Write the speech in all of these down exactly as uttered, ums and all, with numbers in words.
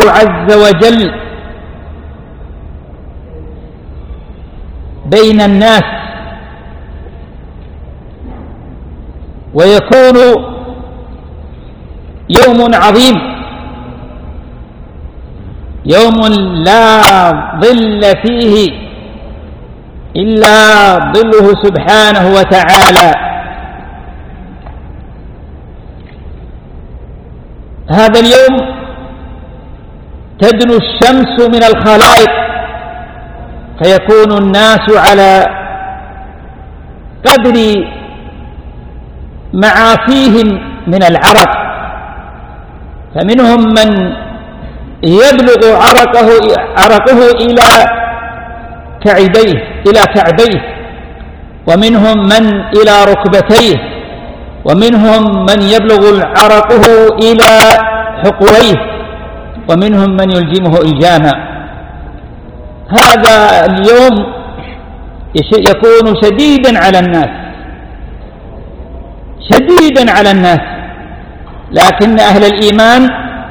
عز وجل بين الناس، ويكون يوم عظيم، يوم لا ظل فيه إلا ظله سبحانه وتعالى. هذا اليوم تدنو الشمس من الخلائق، فيكون الناس على قدر معافيهم من العرق، فمنهم من يبلغ عرقه, عرقه إلى كعبيه إلى كعبيه، ومنهم من إلى ركبتيه، ومنهم من يبلغ عرقه إلى حقويه، ومنهم من يلجمه إلجاما. هذا اليوم يكون شديدا على الناس، شديدا على الناس، لكن أهل الإيمان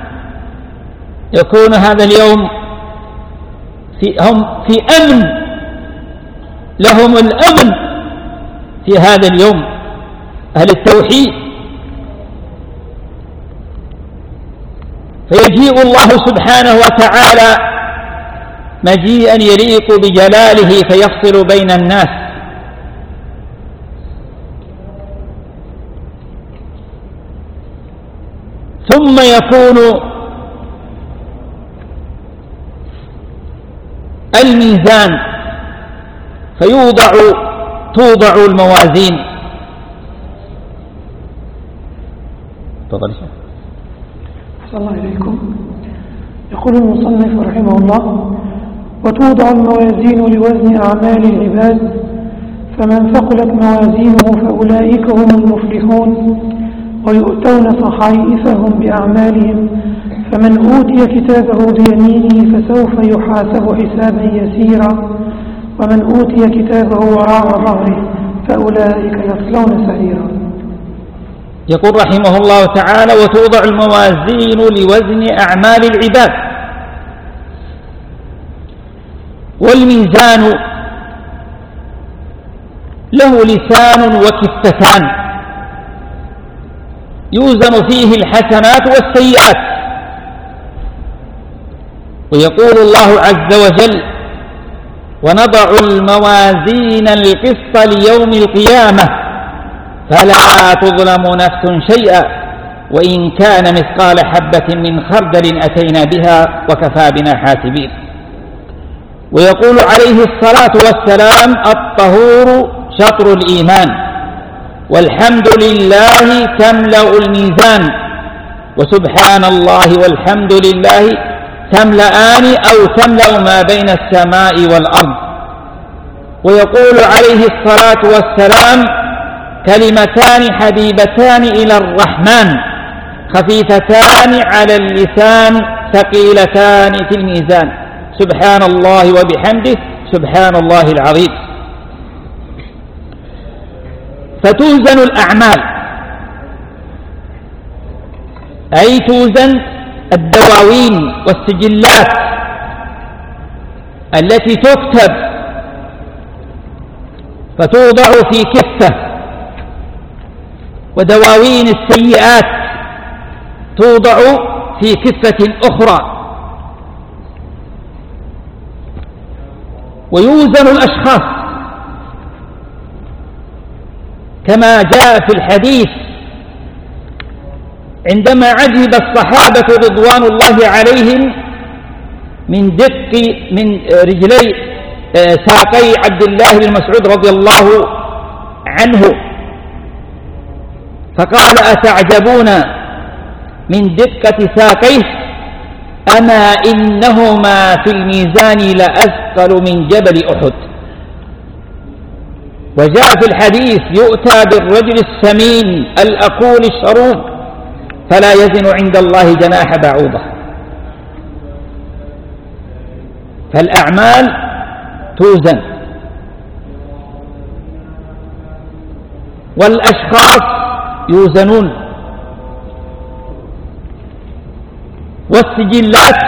يكون هذا اليوم في هم في أمن، لهم الأمن في هذا اليوم، أهل التوحيد. فيجيء الله سبحانه وتعالى مجيئا يليق بجلاله فيفصل بين الناس، ثم يكون الميزان فيوضع توضع الموازين. تفضل. صلى الله عليكم. يقول المصنف رحمه الله: وتوضع الموازين لوزن أعمال العباد، فمن ثقلت موازينه فأولئك هم المفلحون، ويؤتون صحائفهم بأعمالهم، فمن أوتي كتابه بيمينه فسوف يحاسب حسابا يسيرا، ومن أوتي كتابه وراء ظهره فأولئك يصلون سعيرا. يقول رحمه الله تعالى: وتوضع الموازين لوزن أعمال العباد. والميزان له لسان وكفتان يوزن فيه الحسنات والسيئات. ويقول الله عز وجل: ونضع الموازين القسط ليوم القيامة فلا تظلم نفس شيئا وإن كان مثقال حبة من خردل أتينا بها وكفى بنا حاسبين. ويقول عليه الصلاة والسلام: الطهور شطر الإيمان، والحمد لله تملأ الميزان، وسبحان الله والحمد لله تملأان أو تملأ ما بين السماء والأرض. ويقول عليه الصلاة والسلام: كلمتان حبيبتان إلى الرحمن خفيفتان على اللسان ثقيلتان في الميزان، سبحان الله وبحمده سبحان الله العظيم. فتوزن الأعمال، أي توزن الدواوين والسجلات التي تكتب، فتوضع في كفة، ودواوين السيئات توضع في كفة أخرى. ويوزن الأشخاص كما جاء في الحديث عندما عجب الصحابة رضوان الله عليهم من دق من رجلي ساقي عبد الله بن مسعود رضي الله عنه، فقال: أتعجبون من دقة ساقيه؟ أما إنهما في الميزان لأثقل من جبل أحد. وجاء في الحديث: يؤتى بالرجل السمين الأقول الشروب فلا يزن عند الله جناح بعوضة. فالأعمال توزن، والأشخاص يوزنون، والسجلات